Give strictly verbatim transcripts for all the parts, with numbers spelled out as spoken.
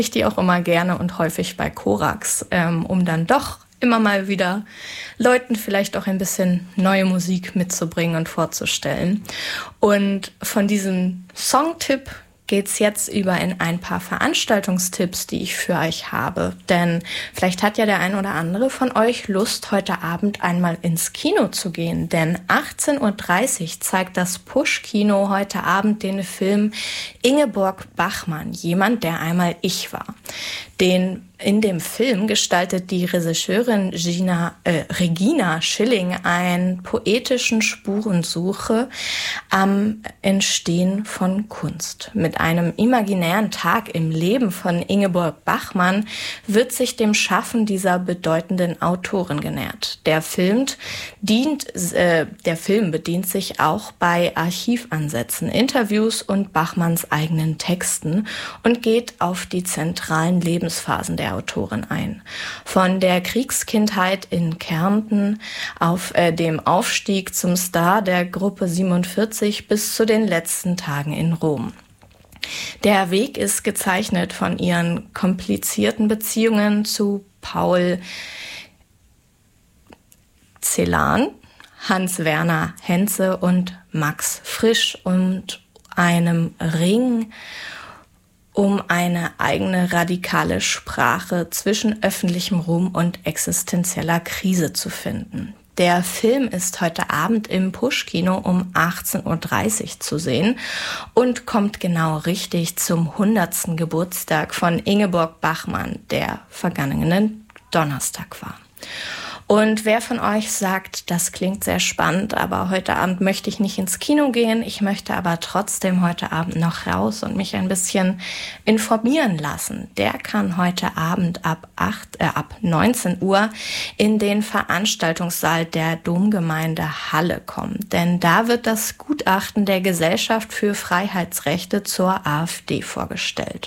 ich die auch immer gerne und häufig bei Korax, ähm, um dann doch immer mal wieder Leuten vielleicht auch ein bisschen neue Musik mitzubringen und vorzustellen. Und von diesem Songtipp geht's jetzt über in ein paar Veranstaltungstipps, die ich für euch habe. Denn vielleicht hat ja der ein oder andere von euch Lust, heute Abend einmal ins Kino zu gehen. Denn achtzehn Uhr dreißig zeigt das Push-Kino heute Abend den Film Ingeborg Bachmann, jemand, der einmal ich war. Den in dem Film gestaltet die Regisseurin Gina, äh, Regina Schilling einen poetischen Spurensuche am Entstehen von Kunst. Mit einem imaginären Tag im Leben von Ingeborg Bachmann wird sich dem Schaffen dieser bedeutenden Autorin genähert. Der Film dient, äh, der Film bedient sich auch bei Archivansätzen, Interviews und Bachmanns eigenen Texten und geht auf die zentralen Lebensphasen der Autorin ein. Von der Kriegskindheit in Kärnten auf äh, dem Aufstieg zum Star der Gruppe siebenundvierzig bis zu den letzten Tagen in Rom. Der Weg ist gezeichnet von ihren komplizierten Beziehungen zu Paul Celan, Hans-Werner Henze und Max Frisch und einem Ring um eine eigene radikale Sprache zwischen öffentlichem Ruhm und existenzieller Krise zu finden. Der Film ist heute Abend im Push-Kino um achtzehn Uhr dreißig zu sehen und kommt genau richtig zum hundertsten Geburtstag von Ingeborg Bachmann, der vergangenen Donnerstag war. Und wer von euch sagt, das klingt sehr spannend, aber heute Abend möchte ich nicht ins Kino gehen, ich möchte aber trotzdem heute Abend noch raus und mich ein bisschen informieren lassen, der kann heute Abend ab acht, äh, ab neunzehn Uhr in den Veranstaltungssaal der Domgemeinde Halle kommen. Denn da wird das Gutachten der Gesellschaft für Freiheitsrechte zur AfD vorgestellt.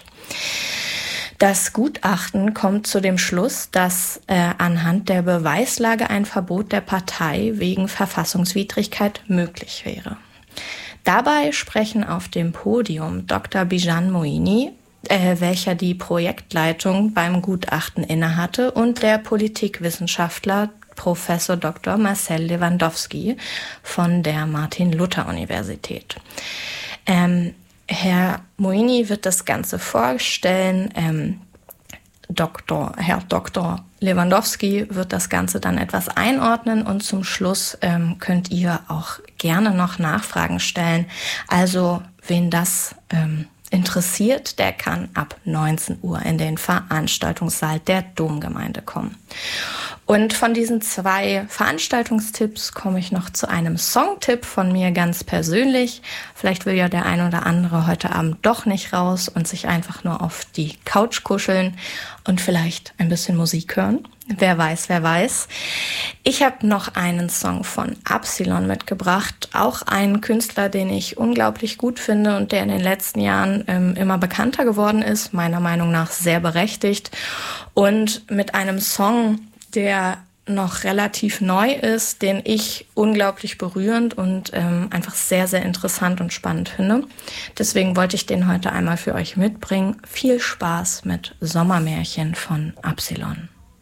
Das Gutachten kommt zu dem Schluss, dass äh, anhand der Beweislage ein Verbot der Partei wegen Verfassungswidrigkeit möglich wäre. Dabei sprechen auf dem Podium Doktor Bijan Moini, äh, welcher die Projektleitung beim Gutachten innehatte, und der Politikwissenschaftler Professor Doktor Marcel Lewandowski von der Martin-Luther-Universität. Ähm, Herr Moini wird das Ganze vorstellen. Ähm, Doktor, Herr Doktor Lewandowski wird das Ganze dann etwas einordnen und zum Schluss ähm, könnt ihr auch gerne noch Nachfragen stellen. Also wen das ähm, interessiert, der kann ab neunzehn Uhr in den Veranstaltungssaal der Domgemeinde kommen. Und von diesen zwei Veranstaltungstipps komme ich noch zu einem Songtipp von mir ganz persönlich. Vielleicht will ja der ein oder andere heute Abend doch nicht raus und sich einfach nur auf die Couch kuscheln und vielleicht ein bisschen Musik hören. Wer weiß, wer weiß. Ich habe noch einen Song von Absilon mitgebracht. Auch ein Künstler, den ich unglaublich gut finde und der in den letzten Jahren ähm, immer bekannter geworden ist. Meiner Meinung nach sehr berechtigt. Und mit einem Song, der noch relativ neu ist, den ich unglaublich berührend und ähm, einfach sehr, sehr interessant und spannend finde. Deswegen wollte ich den heute einmal für euch mitbringen. Viel Spaß mit Sommermärchen von Absilon.